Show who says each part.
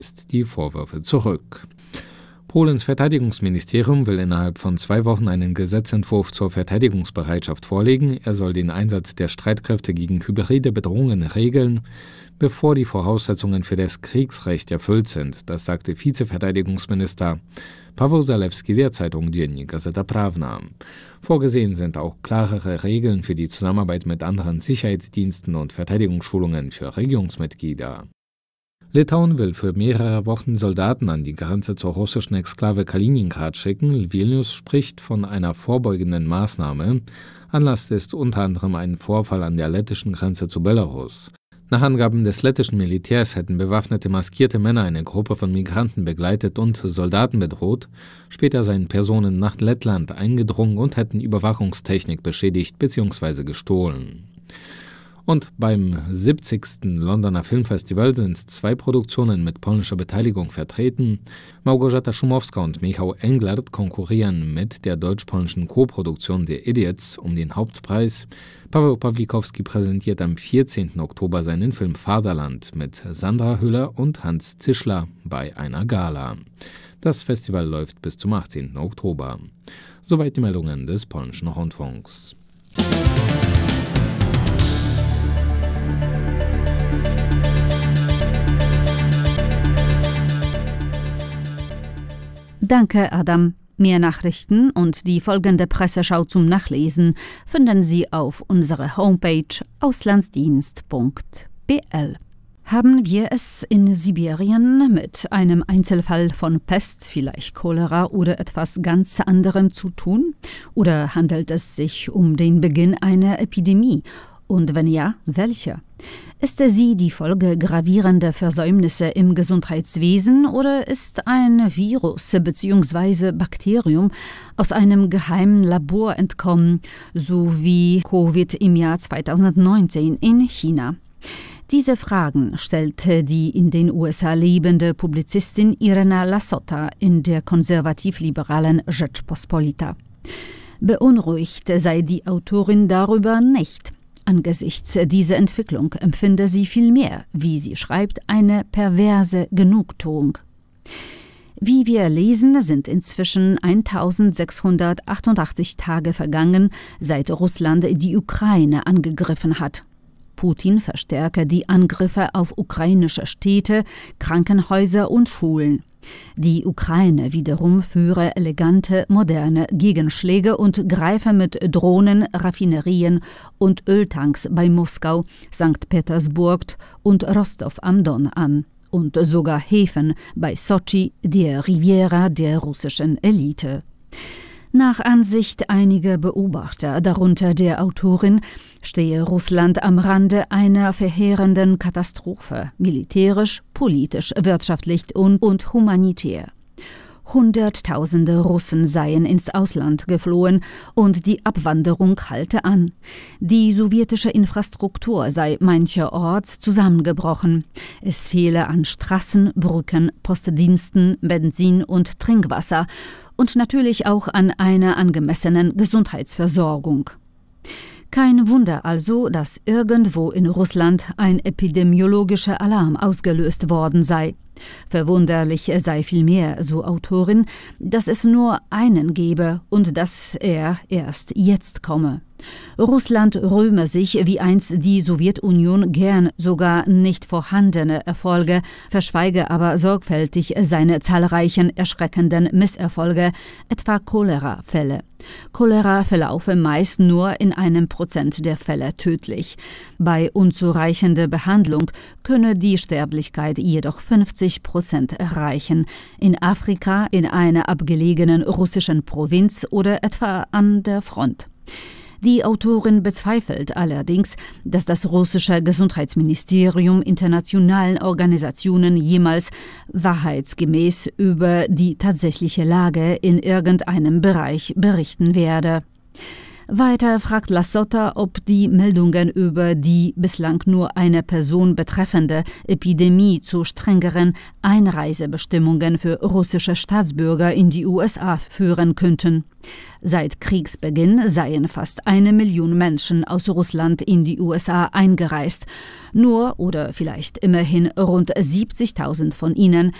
Speaker 1: weist die Vorwürfe zurück. Polens Verteidigungsministerium will innerhalb von 2 Wochen einen Gesetzentwurf zur Verteidigungsbereitschaft vorlegen. Er soll den Einsatz der Streitkräfte gegen hybride Bedrohungen regeln, bevor die Voraussetzungen für das Kriegsrecht erfüllt sind. Das sagte Vizeverteidigungsminister Paweł Zalewski der Zeitung Dziennik Gazeta Prawna. Vorgesehen sind auch klarere Regeln für die Zusammenarbeit mit anderen Sicherheitsdiensten und Verteidigungsschulungen für Regierungsmitglieder. Litauen will für mehrere Wochen Soldaten an die Grenze zur russischen Exklave Kaliningrad schicken. Vilnius spricht von einer vorbeugenden Maßnahme. Anlass ist unter anderem ein Vorfall an der lettischen Grenze zu Belarus. Nach Angaben des lettischen Militärs hätten bewaffnete maskierte Männer eine Gruppe von Migranten begleitet und Soldaten bedroht. Später seien Personen nach Lettland eingedrungen und hätten Überwachungstechnik beschädigt bzw. gestohlen. Und beim 70. Londoner Filmfestival sind 2 Produktionen mit polnischer Beteiligung vertreten. Małgorzata Szumowska und Michał Englert konkurrieren mit der deutsch-polnischen Koproduktion The Idiots um den Hauptpreis. Paweł Pawlikowski präsentiert am 14. Oktober seinen Film Vaterland mit Sandra Hüller und Hans Zischler bei einer Gala. Das Festival läuft bis zum 18. Oktober. Soweit die Meldungen des polnischen Rundfunks.
Speaker 2: Danke, Adam. Mehr Nachrichten und die folgende Presseschau zum Nachlesen finden Sie auf unserer Homepage auslandsdienst.bl. Haben wir es in Sibirien mit einem Einzelfall von Pest, vielleicht Cholera oder etwas ganz anderem zu tun? Oder handelt es sich um den Beginn einer Epidemie? Und wenn ja, welche? Ist sie die Folge gravierender Versäumnisse im Gesundheitswesen oder ist ein Virus bzw. Bakterium aus einem geheimen Labor entkommen, so wie Covid im Jahr 2019 in China? Diese Fragen stellte die in den USA lebende Publizistin Irena Lasota in der konservativ-liberalen Rzeczpospolita. Beunruhigt sei die Autorin darüber nicht. Angesichts dieser Entwicklung empfinde sie vielmehr, wie sie schreibt, eine perverse Genugtuung. Wie wir lesen, sind inzwischen 1688 Tage vergangen, seit Russland die Ukraine angegriffen hat. Putin verstärke die Angriffe auf ukrainische Städte, Krankenhäuser und Schulen. Die Ukraine wiederum führe elegante, moderne Gegenschläge und greife mit Drohnen, Raffinerien und Öltanks bei Moskau, St. Petersburg und Rostov am Don an und sogar Häfen bei Sotschi, der Riviera der russischen Elite. Nach Ansicht einiger Beobachter, darunter der Autorin, stehe Russland am Rande einer verheerenden Katastrophe, militärisch, politisch, wirtschaftlich und humanitär. Hunderttausende Russen seien ins Ausland geflohen und die Abwanderung halte an. Die sowjetische Infrastruktur sei mancherorts zusammengebrochen. Es fehle an Straßen, Brücken, Postdiensten, Benzin und Trinkwasser und natürlich auch an einer angemessenen Gesundheitsversorgung. Kein Wunder also, dass irgendwo in Russland ein epidemiologischer Alarm ausgelöst worden sei. Verwunderlich sei vielmehr, so Autorin, dass es nur einen gebe und dass er erst jetzt komme. Russland rühme sich wie einst die Sowjetunion gern sogar nicht vorhandene Erfolge, verschweige aber sorgfältig seine zahlreichen erschreckenden Misserfolge, etwa Cholera-Fälle. Cholera verlaufe meist nur in 1% der Fälle tödlich. Bei unzureichender Behandlung könne die Sterblichkeit jedoch 50% erreichen. In Afrika, in einer abgelegenen russischen Provinz oder etwa an der Front. Die Autorin bezweifelt allerdings, dass das russische Gesundheitsministerium internationalen Organisationen jemals wahrheitsgemäß über die tatsächliche Lage in irgendeinem Bereich berichten werde. Weiter fragt Lassotta, ob die Meldungen über die bislang nur eine Person betreffende Epidemie zu strengeren Einreisebestimmungen für russische Staatsbürger in die USA führen könnten. Seit Kriegsbeginn seien fast 1 Million Menschen aus Russland in die USA eingereist. Nur oder vielleicht immerhin rund 70.000 von ihnen